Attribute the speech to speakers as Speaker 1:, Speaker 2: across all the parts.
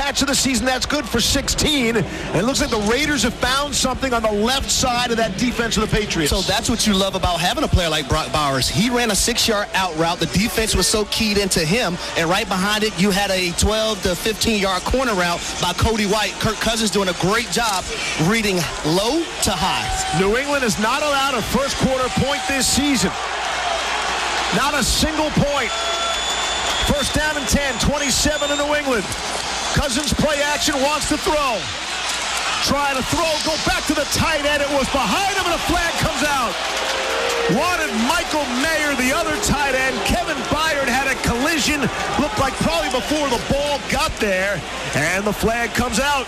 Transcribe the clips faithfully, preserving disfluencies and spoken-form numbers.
Speaker 1: catch of the season. That's good for sixteen. And it looks like the Raiders have found something on the left side of that defense of the Patriots.
Speaker 2: So that's what you love about having a player like Brock Bowers. He ran a six-yard out route. The defense was so keyed into him. And right behind it, you had a twelve to fifteen-yard corner route by Cody White. Kirk Cousins doing a great job reading low to high.
Speaker 1: New England has not allowed a first quarter point this season. Not a single point. First down and ten, twenty-seven in New England. Cousins play action, wants to throw. Trying to throw, go back to the tight end. It was behind him and a flag comes out. Wanted Michael Mayer, the other tight end. Kevin Byard had a collision. Looked like probably before the ball got there. And the flag comes out.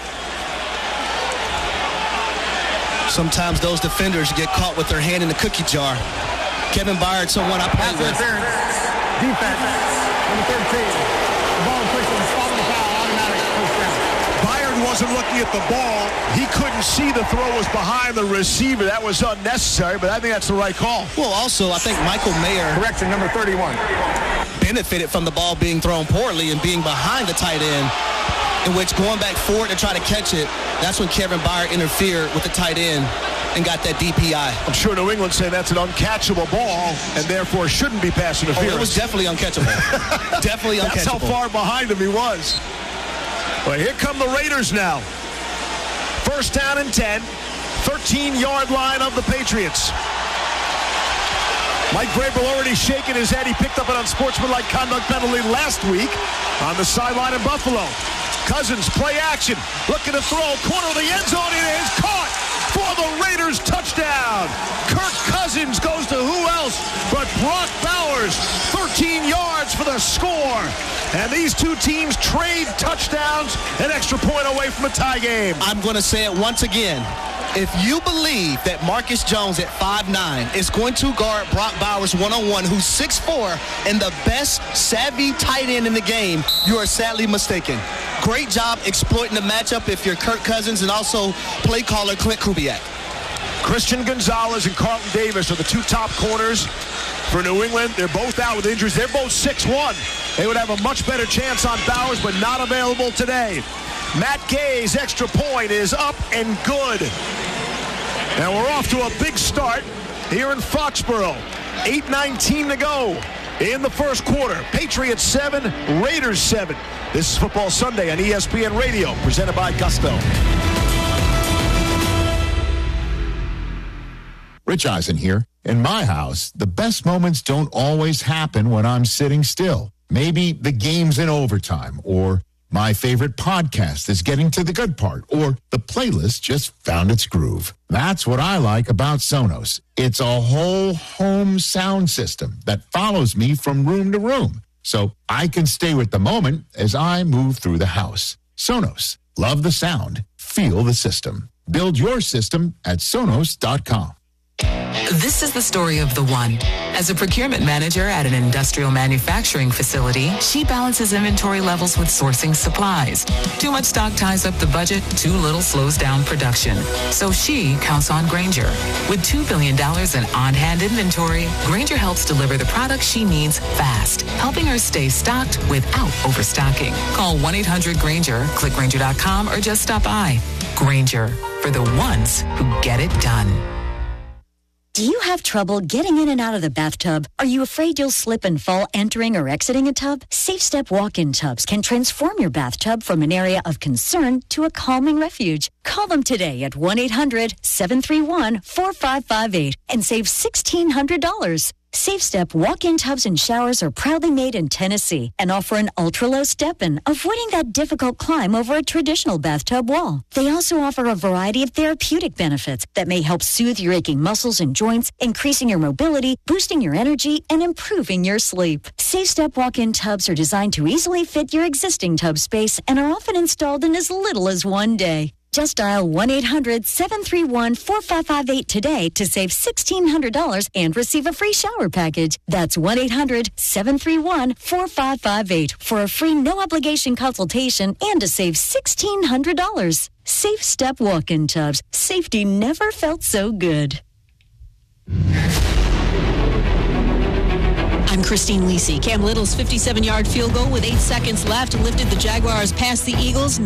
Speaker 2: Sometimes those defenders get caught with their hand in the cookie jar. Kevin Byard, someone I play with.
Speaker 3: Defense, number thirteen. The ball pushed and spot the foul, automatic first down.
Speaker 1: Byard wasn't looking at the ball. He couldn't see the throw was behind the receiver. That was unnecessary, but I think that's the right call.
Speaker 2: Well, also, I think Michael Mayer,
Speaker 3: Correction, number thirty-one.
Speaker 2: benefited from the ball being thrown poorly and being behind the tight end, in which going back forward to try to catch it, that's when Kevin Byard interfered with the tight end and got that D P I.
Speaker 1: I'm sure New England saying that's an uncatchable ball and therefore shouldn't be pass interference.
Speaker 2: Oh, it was definitely uncatchable. Definitely uncatchable.
Speaker 1: That's how far behind him he was. Well, here come the Raiders now. First down and ten. thirteen-yard line of the Patriots. Mike Vrabel already shaking his head. He picked up an unsportsmanlike conduct penalty last week on the sideline in Buffalo. Cousins, play action, looking to throw, corner of the end zone, it is caught for the Raiders, touchdown. Kirk Cousins goes to who else but Brock Bowers, thirteen yards for the score. And these two teams trade touchdowns, an extra point away from a tie game.
Speaker 2: I'm going to say it once again. If you believe that Marcus Jones at five nine is going to guard Brock Bowers one-on-one, who's six four and the best savvy tight end in the game, you are sadly mistaken. Great job exploiting the matchup if you're Kirk Cousins and also play caller Clint Kubiak.
Speaker 1: Christian Gonzalez and Carlton Davis are the two top corners for New England. They're both out with injuries. They're both six one. They would have a much better chance on Bowers, but not available today. Matt Gay's extra point is up and good. And we're off to a big start here in Foxborough. eight nineteen to go in the first quarter. Patriots seven, Raiders seven. This is Football Sunday on E S P N Radio, presented by Gusto.
Speaker 4: Rich Eisen here. In my house, the best moments don't always happen when I'm sitting still. Maybe the game's in overtime, or my favorite podcast is getting to the good part, or the playlist just found its groove. That's what I like about Sonos. It's a whole home sound system that follows me from room to room, so I can stay with the moment as I move through the house. Sonos. Love the sound. Feel the system. Build your system at Sonos dot com.
Speaker 5: This is the story of the one. As a procurement manager at an industrial manufacturing facility, she balances inventory levels with sourcing supplies. Too much stock ties up the budget, too little slows down production. So she counts on Grainger. With two billion dollars in on-hand inventory, Grainger helps deliver the products she needs fast, helping her stay stocked without overstocking. Call one eight hundred Grainger, click Grainger dot com, or just stop by. Grainger, for the ones who get it done.
Speaker 6: Do you have trouble getting in and out of the bathtub? Are you afraid you'll slip and fall entering or exiting a tub? Safe Step walk-in tubs can transform your bathtub from an area of concern to a calming refuge. Call them today at one eight hundred seven three one four five five eight and save sixteen hundred dollars. Safe Step walk-in tubs and showers are proudly made in Tennessee and offer an ultra-low step-in, avoiding that difficult climb over a traditional bathtub wall. They also offer a variety of therapeutic benefits that may help soothe your aching muscles and joints, increasing your mobility, boosting your energy, and improving your sleep. Safe Step walk-in tubs are designed to easily fit your existing tub space and are often installed in as little as one day. Just dial one eight hundred seven three one four five five eight today to save sixteen hundred dollars and receive a free shower package. That's one eight hundred seven three one four five five eight for a free no-obligation consultation and to save sixteen hundred dollars. Safe Step walk-in tubs. Safety never felt so good.
Speaker 7: I'm Christine Lisi. Cam Little's fifty-seven-yard field goal with eight seconds left lifted the Jaguars past the Eagles.